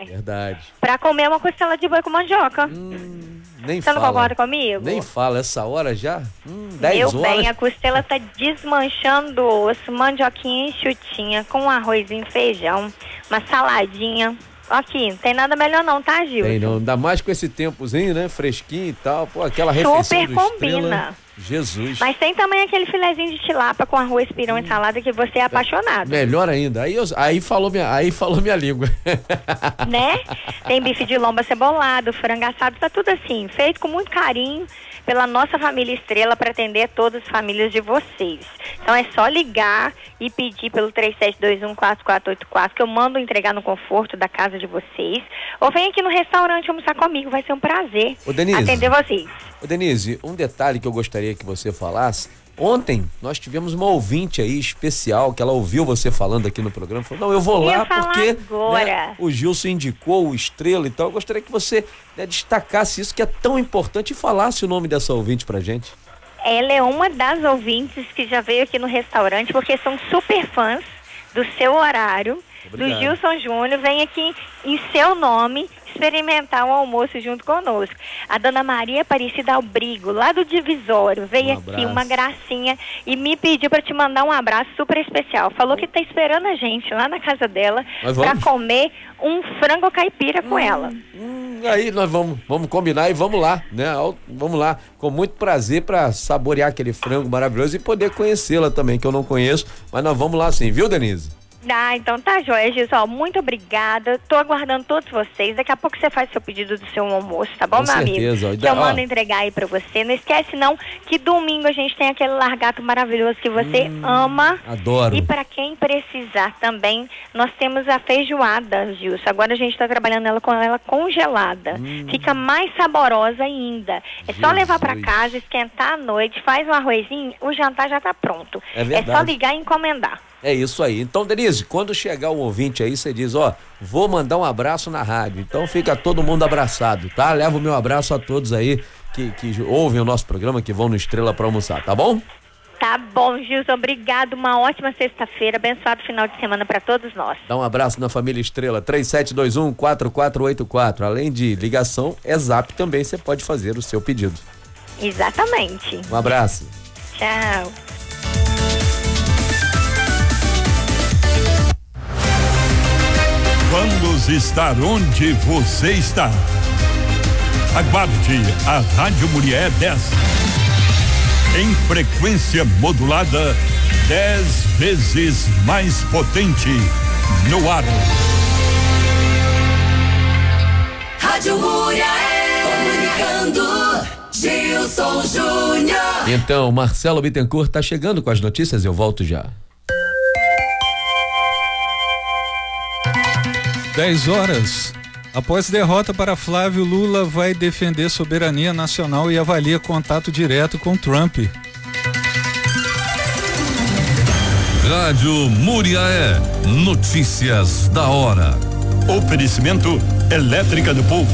Verdade. Pra comer uma costela de boi com mandioca. Nem Você fala. não concorda comigo? Nem fala, essa hora já? 10 Meu horas. bem, a costela tá desmanchando o osso, mandioquinha enxutinha, com um arrozinho, feijão, uma saladinha. Aqui, não tem nada melhor não, tá, Gil? Tem não, ainda mais com esse tempozinho, né? Fresquinho e tal. Pô, aquela refeição Super do combina. Estrela. Jesus. Mas tem também aquele filezinho de tilápia com arroz, pirão e salada que você é apaixonado. Melhor ainda. Aí falou minha língua. Né? Tem bife de lomba cebolado, frango assado, tá tudo assim, feito com muito carinho pela nossa família Estrela para atender todas as famílias de vocês. Então é só ligar e pedir pelo 37214484 que eu mando entregar no conforto da casa de vocês. Ou vem aqui no restaurante almoçar comigo, vai ser um prazer atender vocês. Ô Denise, um detalhe que eu gostaria que você falasse. Ontem nós tivemos uma ouvinte aí especial, que ela ouviu você falando aqui no programa, falou, não, eu vou lá porque né, o Gilson indicou o Estrela e tal. Eu gostaria que você destacasse isso, que é tão importante, e falasse o nome dessa ouvinte pra gente. Ela é uma das ouvintes que já veio aqui no restaurante, porque são super fãs do seu horário. Obrigado. Do Gilson Júnior, vem aqui em seu nome experimentar o almoço junto conosco. A dona Maria Aparecida Albrigo, lá do Divisório, veio aqui, uma gracinha, e me pediu para te mandar um abraço super especial. Falou que tá esperando a gente lá na casa dela para comer um frango caipira com ela. Aí nós vamos combinar e vamos lá, né? Vamos lá, com muito prazer para saborear aquele frango maravilhoso e poder conhecê-la também, que eu não conheço, mas nós vamos lá sim, viu, Denise? Então tá joia, Gilson. Muito obrigada. Tô aguardando todos vocês. Daqui a pouco você faz seu pedido do seu almoço, tá bom, meu amigo? Que eu mando entregar aí pra você. Não esquece não que domingo a gente tem aquele largato maravilhoso que você ama. Adoro. E pra quem precisar também, nós temos a feijoada, Gilson. Agora a gente tá trabalhando ela com ela congelada. Fica mais saborosa ainda. É só levar pra casa, esquentar à noite, faz um arrozinho, o jantar já tá pronto. É só ligar e encomendar. É isso aí. Então, Denise, quando chegar o ouvinte aí, você diz, vou mandar um abraço na rádio. Então fica todo mundo abraçado, tá? Leva o meu abraço a todos aí que ouvem o nosso programa, que vão no Estrela pra almoçar, tá bom? Tá bom, Gilson, obrigado, uma ótima sexta-feira, abençoado final de semana pra todos nós. Dá um abraço na família Estrela, 37214484. Além de ligação, é zap também, você pode fazer o seu pedido. Exatamente. Um abraço. Tchau. Vamos estar onde você está. Aguarde a Rádio Mulher 10. Em frequência modulada, 10 vezes mais potente no ar. Rádio Mulher, comunicando, Gilson Júnior. Então, Marcelo Bittencourt tá chegando com as notícias, eu volto já. 10 horas. Após derrota para Flávio, Lula vai defender soberania nacional e avalia contato direto com Trump. Rádio Muriaé, notícias da hora. Oferecimento Elétrica do Povo.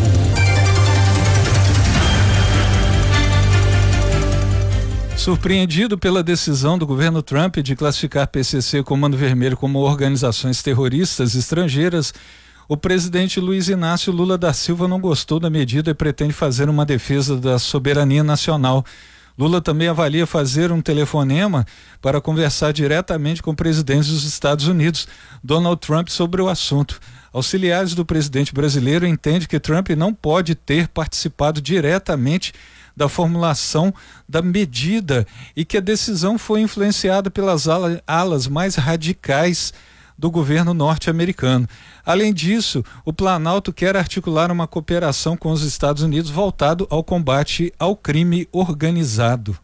Surpreendido pela decisão do governo Trump de classificar PCC e Comando Vermelho como organizações terroristas estrangeiras, o presidente Luiz Inácio Lula da Silva não gostou da medida e pretende fazer uma defesa da soberania nacional. Lula também avalia fazer um telefonema para conversar diretamente com o presidente dos Estados Unidos, Donald Trump, sobre o assunto. Auxiliares do presidente brasileiro entendem que Trump não pode ter participado diretamente da formulação da medida e que a decisão foi influenciada pelas alas mais radicais do governo norte-americano. Além disso, o Planalto quer articular uma cooperação com os Estados Unidos voltado ao combate ao crime organizado.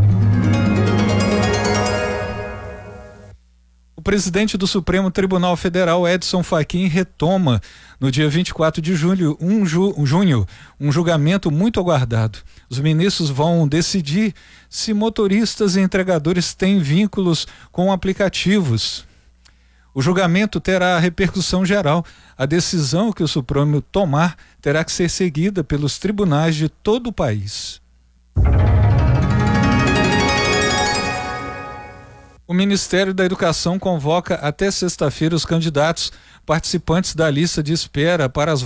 O presidente do Supremo Tribunal Federal, Edson Fachin, retoma no dia 24 de junho um julgamento muito aguardado. Os ministros vão decidir se motoristas e entregadores têm vínculos com aplicativos. O julgamento terá repercussão geral. A decisão que o Supremo tomar terá que ser seguida pelos tribunais de todo o país. O Ministério da Educação convoca até sexta-feira os candidatos participantes da lista de espera para as